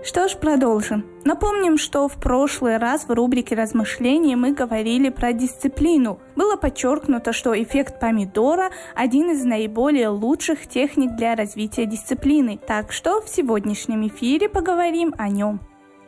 Что ж, продолжим. Напомним, что в прошлый раз в рубрике «Размышления» мы говорили про дисциплину. Было подчеркнуто, что эффект помидора – один из наиболее лучших техник для развития дисциплины. Так что в сегодняшнем эфире поговорим о нем.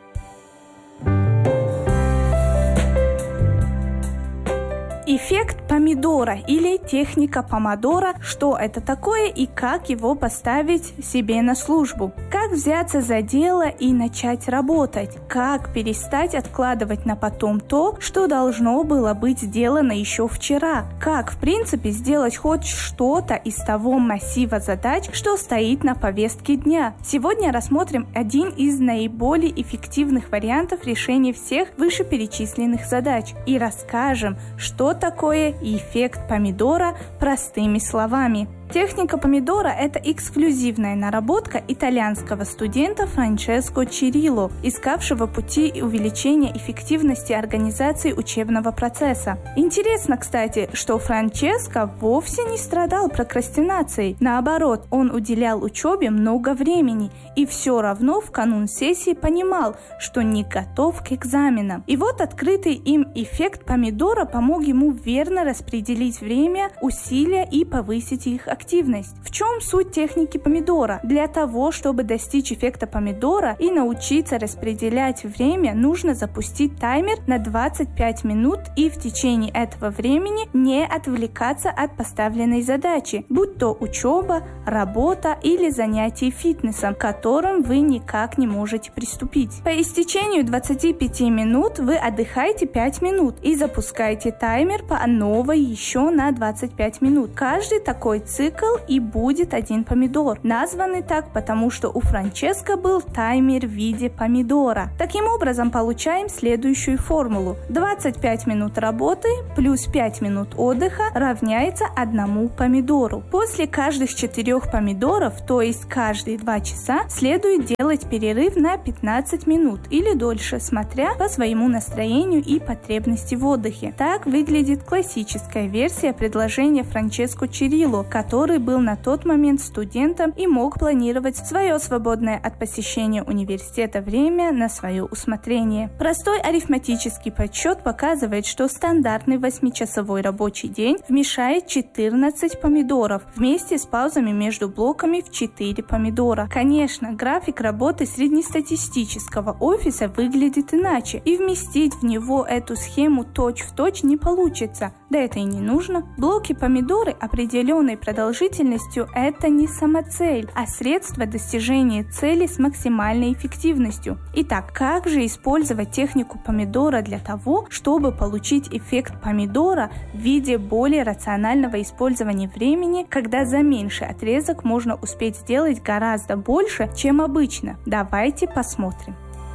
Эффект помидора или техника помодоро – что это такое и как его поставить себе на службу? Как взяться за дело и начать работать? Как перестать откладывать на потом то, что должно было быть сделано еще вчера? Как, в принципе, сделать хоть что-то из того массива задач, что стоит на повестке дня? Сегодня рассмотрим один из наиболее эффективных вариантов решения всех вышеперечисленных задач и расскажем, что такое эффект помидора простыми словами. Техника помидора – это эксклюзивная наработка итальянского студента Франческо Чирилло, искавшего пути увеличения эффективности организации учебного процесса. Интересно, кстати, что Франческо вовсе не страдал прокрастинацией. Наоборот, он уделял учебе много времени и все равно в канун сессии понимал, что не готов к экзаменам. И вот открытый им эффект помидора помог ему верно распределить время, усилия и повысить их активность. В чем суть техники помидора? Для того, чтобы достичь эффекта помидора и научиться распределять время, нужно запустить таймер на 25 минут и в течение этого времени не отвлекаться от поставленной задачи, будь то учеба, работа или занятие фитнесом, к которым вы никак не можете приступить. По истечению 25 минут вы отдыхаете 5 минут и запускаете таймер по новой еще на 25 минут. Каждый такой цикл и будет один помидор. Названы так, потому что у Франческо был таймер в виде помидора. Таким образом, получаем следующую формулу. 25 минут работы плюс 5 минут отдыха равняется 1 помидору. После каждых 4 помидоров, то есть каждые 2 часа, следует делать перерыв на 15 минут или дольше, смотря по своему настроению и потребности в отдыхе. Так выглядит классическая версия предложения Франческо Чирилло, который был на тот момент студентом и мог планировать свое свободное от посещения университета время на свое усмотрение. Простой арифметический подсчет показывает, что стандартный 8-часовой рабочий день вмещает 14 помидоров вместе с паузами между блоками в 4 помидора. Конечно, график работы среднестатистического офиса выглядит иначе, и вместить в него эту схему точь-в-точь не получится. Да это и не нужно. Блоки помидоры определенной продолжительностью – это не самоцель, а средство достижения цели с максимальной эффективностью. Итак, как же использовать технику помидора для того, чтобы получить эффект помидора в виде более рационального использования времени, когда за меньший отрезок можно успеть сделать гораздо больше, чем обычно? Давайте посмотрим.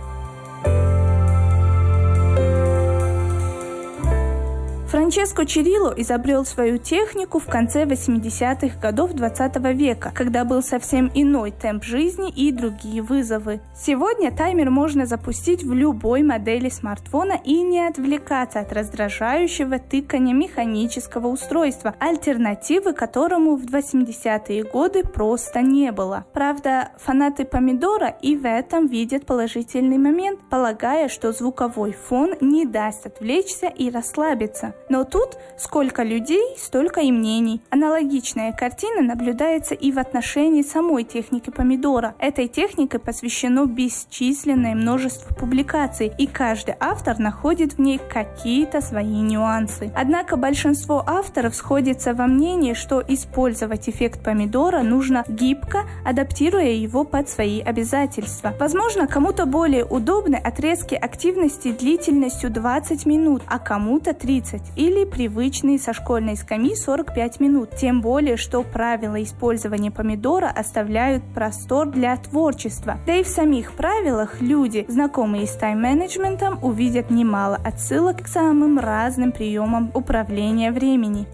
Франческо Чирилло изобрел свою технику в конце 80-х годов 20 века, когда был совсем иной темп жизни и другие вызовы. Сегодня таймер можно запустить в любой модели смартфона и не отвлекаться от раздражающего тыкания механического устройства, альтернативы которому в 80-е годы просто не было. Правда, фанаты помидора и в этом видят положительный момент, полагая, что звуковой фон не даст отвлечься и расслабиться. Но тут сколько людей, столько и мнений. Аналогичная картина наблюдается и в отношении самой техники помидора. Этой технике посвящено бесчисленное множество публикаций, и каждый автор находит в ней какие-то свои нюансы. Однако большинство авторов сходится во мнении, что использовать эффект помидора нужно гибко, адаптируя его под свои обязательства. Возможно, кому-то более удобны отрезки активности длительностью 20 минут, а кому-то 30. Или привычные со школьной скамьи 45 минут. Тем более, что правила использования помидора оставляют простор для творчества. Да и в самих правилах люди, знакомые с тайм-менеджментом, увидят немало отсылок к самым разным приемам управления времени.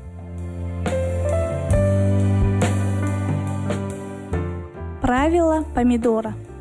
Правила помидора.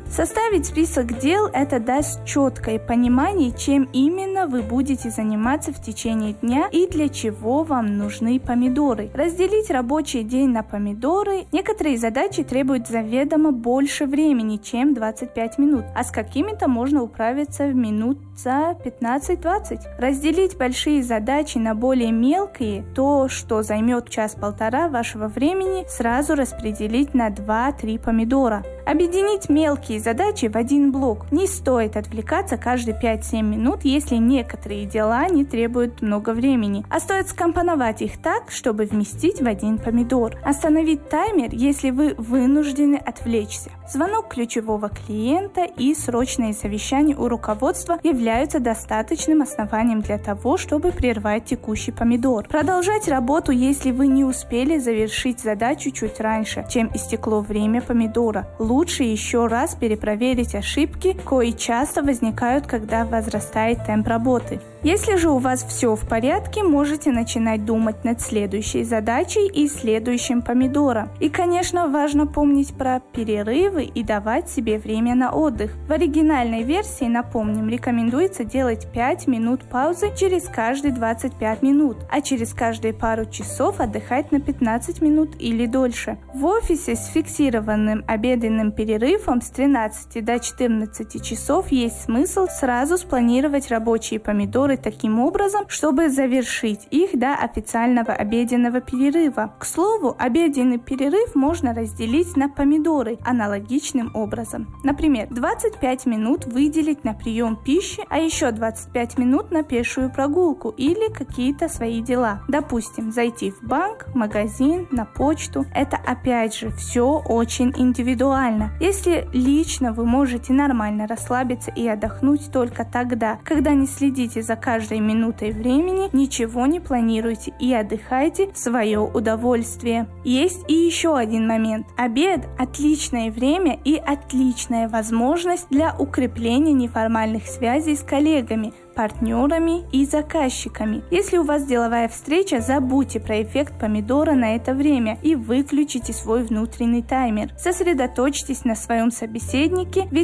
Составить список дел – это даст четкое понимание, чем именно вы будете заниматься в течение дня и для чего вам нужны помидоры. Разделить рабочий день на помидоры. Некоторые задачи требуют заведомо больше времени, чем 25 минут, а с какими-то можно управиться в минут за 15-20. Разделить большие задачи на более мелкие, то, что займет час-полтора вашего времени, сразу распределить на 2-3 помидора. Объединить мелкие задачи в один блок. Не стоит отвлекаться каждые 5-7 минут, если некоторые дела не требуют много времени, а стоит скомпоновать их так, чтобы вместить в один помидор. Остановить таймер, если вы вынуждены отвлечься. Звонок ключевого клиента и срочные совещания у руководства являются достаточным основанием для того, чтобы прервать текущий помидор. Продолжать работу, если вы не успели завершить задачу чуть раньше, чем истекло время помидора. Лучше еще раз перепроверить ошибки, кои часто возникают, когда возрастает темп работы. Если же у вас все в порядке, можете начинать думать над следующей задачей и следующим помидором. И, конечно, важно помнить про перерывы и давать себе время на отдых. В оригинальной версии, напомним, рекомендуется делать 5 минут паузы через каждые 25 минут, а через каждые пару часов отдыхать на 15 минут или дольше. В офисе с фиксированным обеденным перерывом с 13 до 14 часов есть смысл сразу спланировать рабочие помидоры таким образом, чтобы завершить их до официального обеденного перерыва. К слову, обеденный перерыв можно разделить на помидоры аналогичным образом. Например, 25 минут выделить на прием пищи, а еще 25 минут на пешую прогулку или какие-то свои дела. Допустим, зайти в банк, магазин, на почту. Это опять же все очень индивидуально. Если лично вы можете нормально расслабиться и отдохнуть только тогда, когда не следите за каждой минутой времени, ничего не планируйте и отдыхайте в свое удовольствие. Есть и еще один момент. Обед – отличное время и отличная возможность для укрепления неформальных связей с коллегами, партнерами и заказчиками. Если у вас деловая встреча, забудьте про эффект помидора на это время и выключите свой внутренний таймер. Сосредоточьтесь на своем собеседнике, ведь